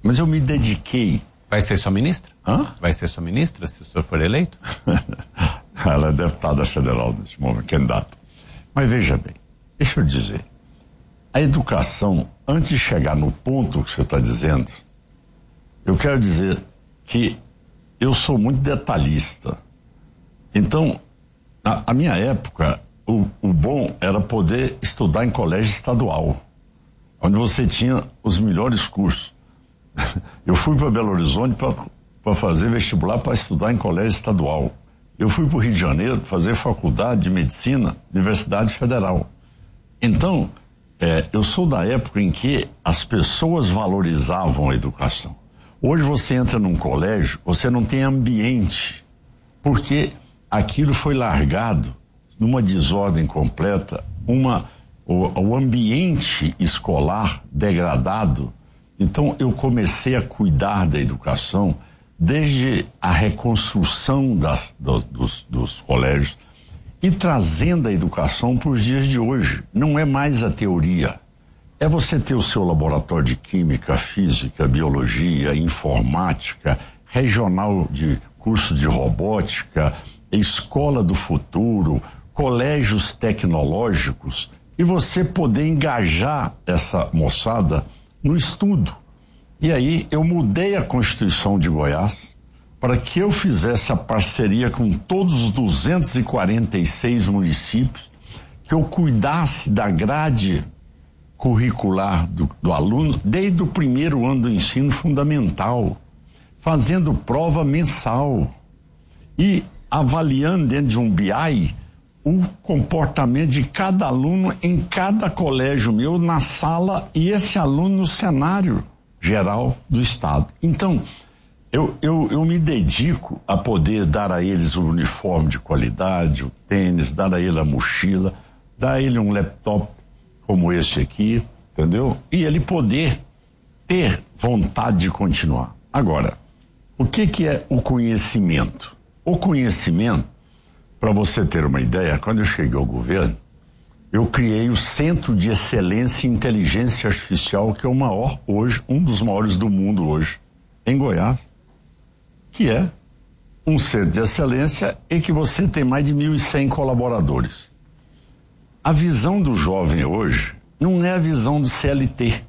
Mas eu me dediquei. Vai ser sua ministra? Hã? Vai ser sua ministra se o senhor for eleito? Ela é deputada federal nesse momento, candidata. Mas veja bem, deixa eu dizer, a educação, antes de chegar no ponto que você está dizendo, eu quero dizer que eu sou muito detalhista. Então, na minha época, o bom era poder estudar em colégio estadual, onde você tinha os melhores cursos. Eu fui para Belo Horizonte para fazer vestibular para estudar em colégio estadual. Eu fui para o Rio de Janeiro fazer faculdade de medicina, Universidade Federal. Então, eu sou da época em que as pessoas valorizavam a educação. Hoje você entra num colégio, você não tem ambiente, porque aquilo foi largado numa desordem completa, o ambiente escolar degradado. Então eu comecei a cuidar da educação desde a reconstrução dos colégios e trazendo a educação para os dias de hoje. Não é mais a teoria, é você ter o seu laboratório de química, física, biologia, informática, regional de curso de robótica, escola do futuro, colégios tecnológicos, e você poder engajar essa moçada no estudo. E aí eu mudei a Constituição de Goiás para que eu fizesse a parceria com todos os 246 municípios, que eu cuidasse da grade curricular do aluno desde o primeiro ano do ensino fundamental, fazendo prova mensal e avaliando dentro de um BI o comportamento de cada aluno em cada colégio meu na sala e esse aluno no cenário geral do estado. Então, eu me dedico a poder dar a eles o uniforme de qualidade, o tênis, dar a ele a mochila, dar a ele um laptop como esse aqui, entendeu? E ele poder ter vontade de continuar. Agora, o que é o conhecimento? O conhecimento, para você ter uma ideia, quando eu cheguei ao governo, eu criei o Centro de Excelência em Inteligência Artificial, que é o maior hoje, um dos maiores do mundo hoje, em Goiás, que é um centro de excelência e que você tem mais de 1.100 colaboradores. A visão do jovem hoje não é a visão do CLT.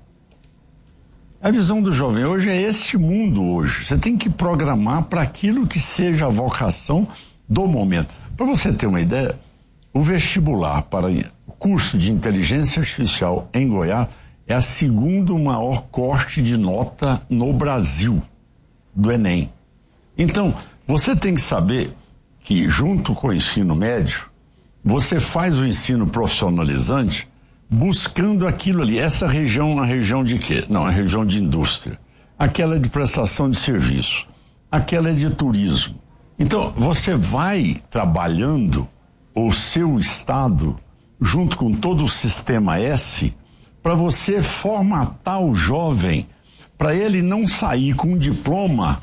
A visão do jovem hoje é este mundo hoje. Você tem que programar para aquilo que seja a vocação do momento. Para você ter uma ideia, o vestibular para o curso de inteligência artificial em Goiás é a segundo maior corte de nota no Brasil, do Enem. Então, você tem que saber que, junto com o ensino médio, você faz o ensino profissionalizante buscando aquilo ali. Essa região é uma região de quê? Não, é uma região de indústria. Aquela é de prestação de serviço. Aquela é de turismo. Então, você vai trabalhando o seu estado junto com todo o sistema S para você formatar o jovem para ele não sair com um diploma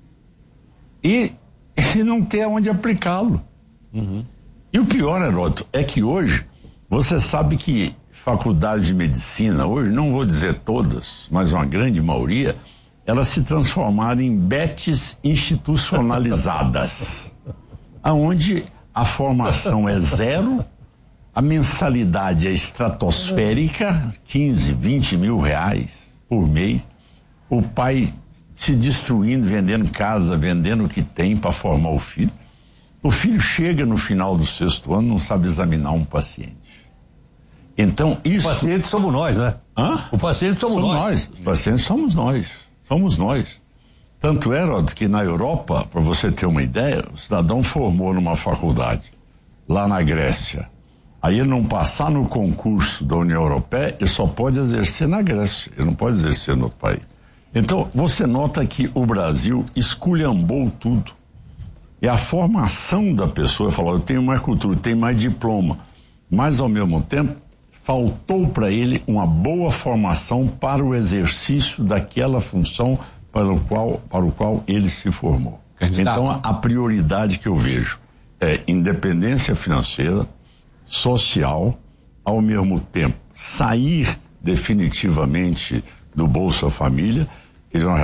e não ter onde aplicá-lo. Uhum. E o pior, Heródoto, é que hoje você sabe que faculdade de medicina hoje, não vou dizer todas, mas uma grande maioria, elas se transformaram em betes institucionalizadas, aonde a formação é zero, a mensalidade é estratosférica, 15, 20 mil reais por mês, o pai se destruindo, vendendo casa, vendendo o que tem para formar o filho. O filho chega no final do 6º ano, não sabe examinar um paciente. Então, isso... O paciente somos nós, né? Hã? O paciente somos nós. Os pacientes somos nós. Somos nós. Tanto é, Rod, que na Europa, para você ter uma ideia, o cidadão formou numa faculdade, lá na Grécia. Aí ele não passar no concurso da União Europeia, ele só pode exercer na Grécia, ele não pode exercer no outro país. Então, você nota que o Brasil esculhambou tudo. E a formação da pessoa, falou, eu tenho mais cultura, eu tenho mais diploma, mas ao mesmo tempo, faltou para ele uma boa formação para o exercício daquela função para o qual ele se formou. Candidato. Então, a prioridade que eu vejo é independência financeira, social, ao mesmo tempo, sair definitivamente do Bolsa Família, que